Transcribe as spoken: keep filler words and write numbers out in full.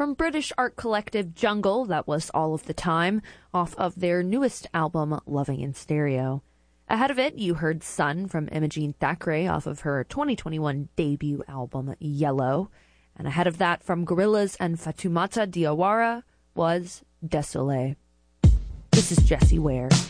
from British art collective Jungle, that was All of the Time, off of their newest album, Loving in Stereo. Ahead of it, you heard Sun from Imogene Thackeray off of her twenty twenty-one debut album, Yellow. And ahead of that, from Gorillaz and Fatoumata Diawara, was Désolé. This is Jessie Ware.